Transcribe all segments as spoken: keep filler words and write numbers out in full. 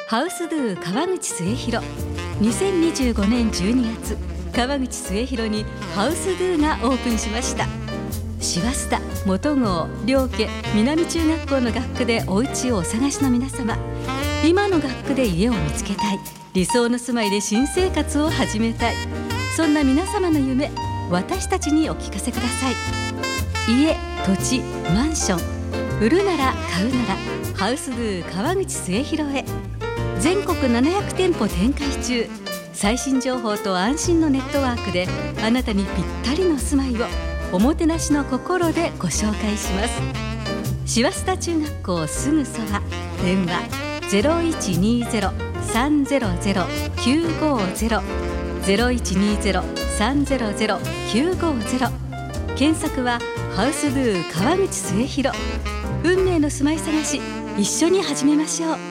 ハウスドゥ川口末広。にせんにじゅうごねんじゅうにがつ、川口末広にハウスドゥがオープンしました。師走田、元郷、両家、南中学校の学区でお家をお探しの皆様、今の学区で家を見つけたい、理想の住まいで新生活を始めたい、そんな皆様の夢、私たちにお聞かせください。家、土地、マンション、売るなら買うならハウスドゥ川口末広へ。全国ななひゃくてんぽ展開中。最新情報と安心のネットワークであなたにぴったりの住まいをおもてなしの心でご紹介します。師走田中学校すぐそば。電話 ゼロいちにゼロ さんゼロゼロ きゅうごゼロ ゼロいちにゼロ さんゼロゼロ きゅうごゼロ。検索はハウスドゥ川口末広。運命の住まい探し、一緒に始めましょう。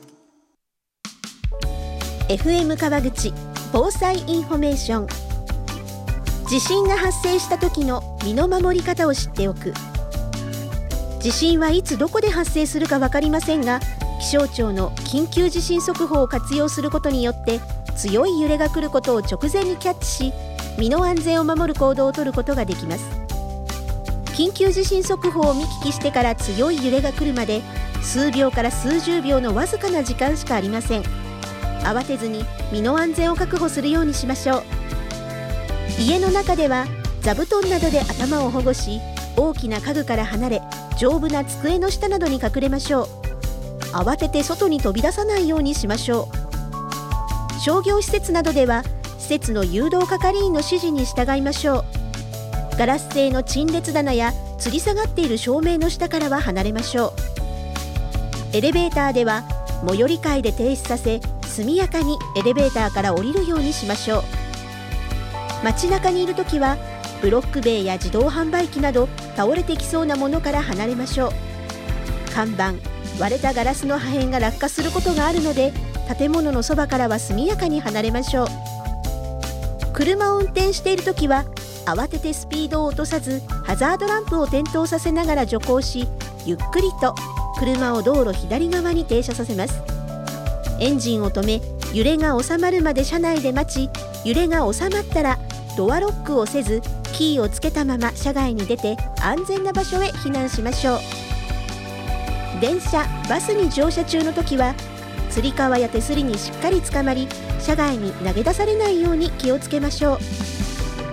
エフエム 川口防災インフォメーション。地震が発生した時の身の守り方を知っておく。地震はいつどこで発生するか分かりませんが、気象庁の緊急地震速報を活用することによって強い揺れが来ることを直前にキャッチし、身の安全を守る行動をとることができます。緊急地震速報を見聞きしてから強い揺れが来るまで数秒から数十秒のわずかな時間しかありません。慌てずに身の安全を確保するようにしましょう。家の中では座布団などで頭を保護し、大きな家具から離れ丈夫な机の下などに隠れましょう。慌てて外に飛び出さないようにしましょう。商業施設などでは施設の誘導係員の指示に従いましょう。ガラス製の陳列棚や吊り下がっている照明の下からは離れましょう。エレベーターでは最寄り階で停止させ、速やかにエレベーターから降りるようにしましょう。街中にいるときはブロック塀や自動販売機など倒れてきそうなものから離れましょう。看板、割れたガラスの破片が落下することがあるので、建物のそばからは速やかに離れましょう。車を運転しているときは慌ててスピードを落とさず、ハザードランプを点灯させながら徐行し、ゆっくりと車を道路左側に停車させます。エンジンを止め、揺れが収まるまで車内で待ち、揺れが収まったらドアロックをせず、キーをつけたまま車外に出て安全な場所へ避難しましょう。電車、バスに乗車中の時はつり革や手すりにしっかりつかまり、車外に投げ出されないように気をつけましょう。